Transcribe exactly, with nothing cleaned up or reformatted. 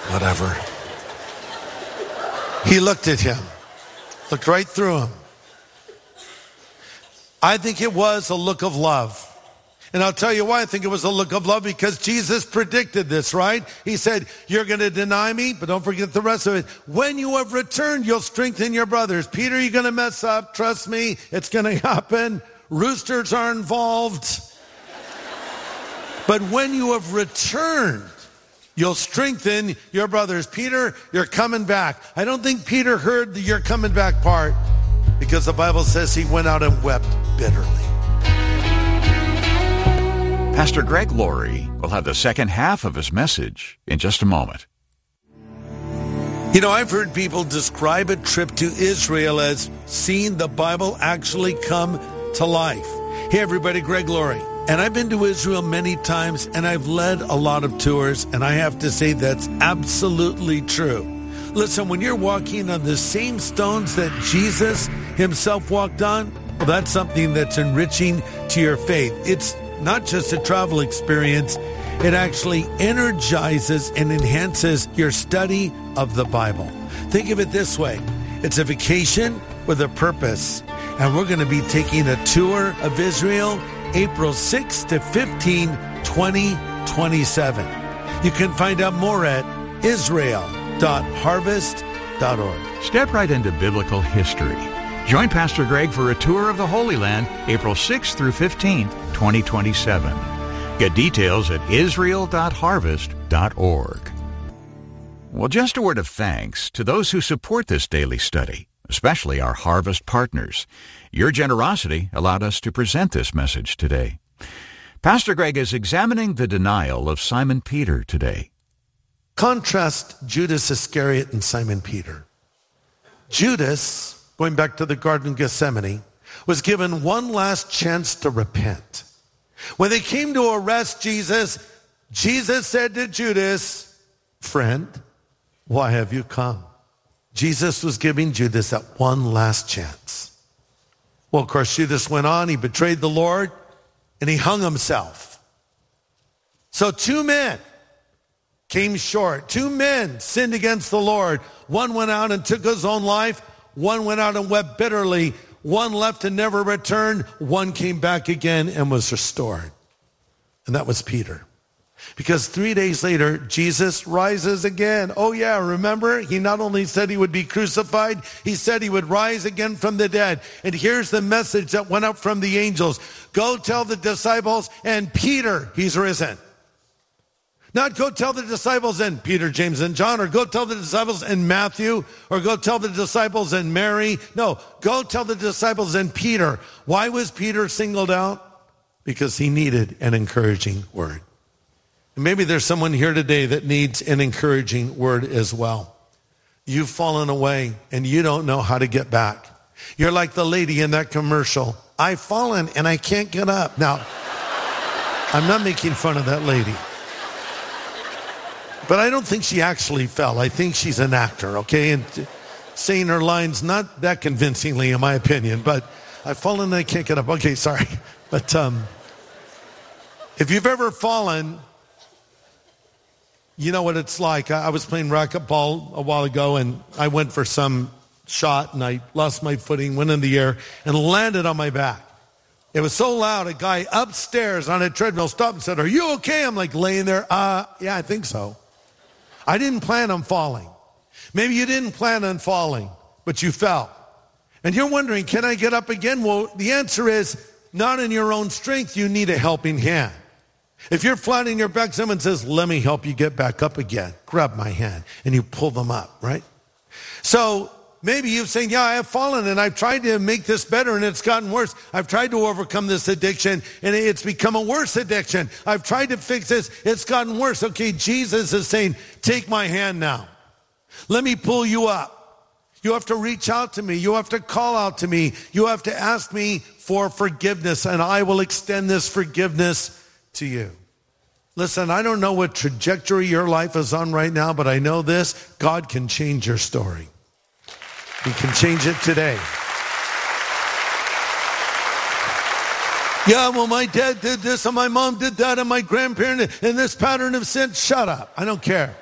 Whatever. He looked at him, looked right through him. I think it was a look of love. And I'll tell you why I think it was a look of love, because Jesus predicted this, right? He said, you're going to deny me, but don't forget the rest of it. When you have returned, you'll strengthen your brothers. Peter, you're going to mess up. Trust me, it's going to happen. Roosters are involved. But when you have returned, you'll strengthen your brothers. Peter, you're coming back. I don't think Peter heard the you're coming back part, because the Bible says he went out and wept bitterly. Pastor Greg Laurie will have the second half of his message in just a moment. You know, I've heard people describe a trip to Israel as seeing the Bible actually come to life. Hey everybody, Greg Laurie. And I've been to Israel many times, and I've led a lot of tours, and I have to say that's absolutely true. Listen, when you're walking on the same stones that Jesus himself walked on, well, that's something that's enriching to your faith. It's not just a travel experience, it actually energizes and enhances your study of the Bible. Think of it this way. It's a vacation with a purpose. And we're going to be taking a tour of Israel April sixth to fifteenth, twenty twenty-seven. You can find out more at israel dot harvest dot org. Step right into biblical history. Join Pastor Greg for a tour of the Holy Land April sixth through fifteenth, twenty twenty-seven. Get details at israel dot harvest dot org. Well, just a word of thanks to those who support this daily study, especially our Harvest partners. Your generosity allowed us to present this message today. Pastor Greg is examining the denial of Simon Peter today. Contrast Judas Iscariot and Simon Peter. Judas, going back to the Garden of Gethsemane, was given one last chance to repent. When they came to arrest Jesus, Jesus said to Judas, friend, why have you come? Jesus was giving Judas that one last chance. Well, of course, Judas went on, he betrayed the Lord, and he hung himself. So two men came short. Two men sinned against the Lord. One went out and took his own life. One went out and wept bitterly. One left and never returned. One came back again and was restored. And that was Peter. Because three days later, Jesus rises again. Oh yeah, remember? He not only said he would be crucified, he said he would rise again from the dead. And here's the message that went up from the angels. Go tell the disciples and Peter, he's risen. Not go tell the disciples and Peter, James, and John, or go tell the disciples and Matthew, or go tell the disciples and Mary. No, go tell the disciples and Peter. Why was Peter singled out? Because he needed an encouraging word. And maybe there's someone here today that needs an encouraging word as well. You've fallen away and you don't know how to get back. You're like the lady in that commercial. I've fallen and I can't get up. Now, I'm not making fun of that lady. But I don't think she actually fell. I think she's an actor, okay? And saying her lines not that convincingly, in my opinion. But I've fallen and I can't get up. Okay, sorry. But um, if you've ever fallen, you know what it's like. I was playing racquetball a while ago, and I went for some shot, and I lost my footing, went in the air, and landed on my back. It was so loud, a guy upstairs on a treadmill stopped and said, are you okay? I'm like laying there, uh, yeah, I think so. I didn't plan on falling. Maybe you didn't plan on falling, but you fell. And you're wondering, can I get up again? Well, the answer is, not in your own strength, you need a helping hand. If you're flat on your back, someone says, let me help you get back up again. Grab my hand, and you pull them up, right? So maybe you're saying, yeah, I have fallen, and I've tried to make this better, and it's gotten worse. I've tried to overcome this addiction, and it's become a worse addiction. I've tried to fix this. It's gotten worse. Okay, Jesus is saying, take my hand now. Let me pull you up. You have to reach out to me. You have to call out to me. You have to ask me for forgiveness, and I will extend this forgiveness to you. Listen, I don't know what trajectory your life is on right now, but I know this: God can change your story. He can change it today. Yeah, well, my dad did this, and my mom did that, and my grandparent, and this pattern of sin. Shut up. I don't care.